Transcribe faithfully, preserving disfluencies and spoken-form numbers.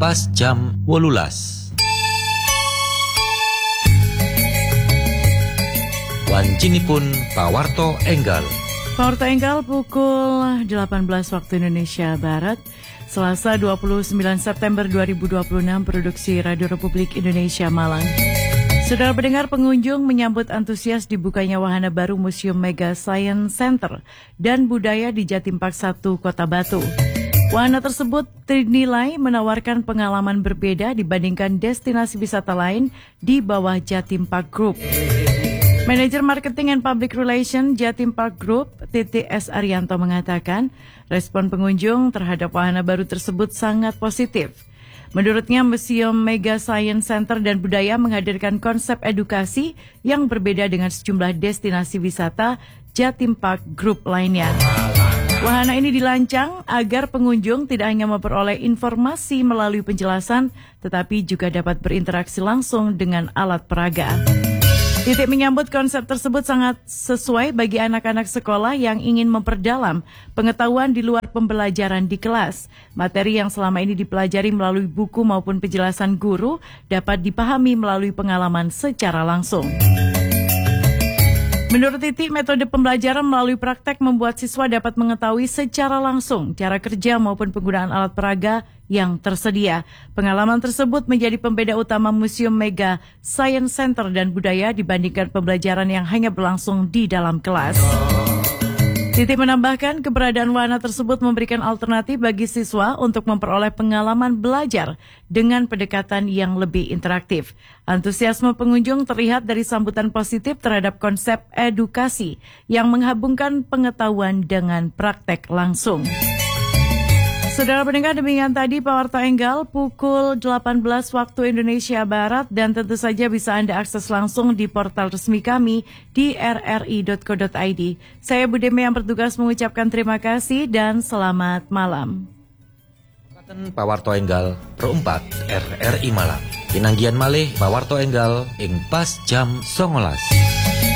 pas jam wolulas. Wancinipun pawarto enggal. Pawarto enggal pukul delapan belas waktu Indonesia Barat, Selasa dua puluh sembilan September dua ribu dua puluh enam, produksi Radio Republik Indonesia Malang. Saudara pendengar, pengunjung menyambut antusias dibukanya wahana baru Museum Mega Science Center dan Budaya di Jatim Park satu, Kota Batu. Wahana tersebut dinilai menawarkan pengalaman berbeda dibandingkan destinasi wisata lain di bawah Jatim Park Group. Manajer Marketing and Public Relation Jatim Park Group, T T S Arianto, mengatakan respon pengunjung terhadap wahana baru tersebut sangat positif. Menurutnya, Museum Mega Science Center dan Budaya menghadirkan konsep edukasi yang berbeda dengan sejumlah destinasi wisata Jatim Park Group lainnya. Wahana ini dirancang agar pengunjung tidak hanya memperoleh informasi melalui penjelasan, tetapi juga dapat berinteraksi langsung dengan alat peraga. Titik menyambut konsep tersebut sangat sesuai bagi anak-anak sekolah yang ingin memperdalam pengetahuan di luar pembelajaran di kelas. Materi yang selama ini dipelajari melalui buku maupun penjelasan guru dapat dipahami melalui pengalaman secara langsung. Menurut Titi, metode pembelajaran melalui praktek membuat siswa dapat mengetahui secara langsung cara kerja maupun penggunaan alat peraga yang tersedia. Pengalaman tersebut menjadi pembeda utama Museum Mega Science Center dan Budaya dibandingkan pembelajaran yang hanya berlangsung di dalam kelas. Titi menambahkan keberadaan wahana tersebut memberikan alternatif bagi siswa untuk memperoleh pengalaman belajar dengan pendekatan yang lebih interaktif. Antusiasme pengunjung terlihat dari sambutan positif terhadap konsep edukasi yang menggabungkan pengetahuan dengan praktek langsung. Saudara pendengar, demikian tadi Pawarto Enggal pukul delapan belas waktu Indonesia Barat, dan tentu saja bisa Anda akses langsung di portal resmi kami di r r i dot co dot i d. Saya Budeme yang bertugas mengucapkan terima kasih dan selamat malam. Pawarto Enggal perempat R R I Malang. Pinanggian malih Pawarto Enggal ing pas jam songolas.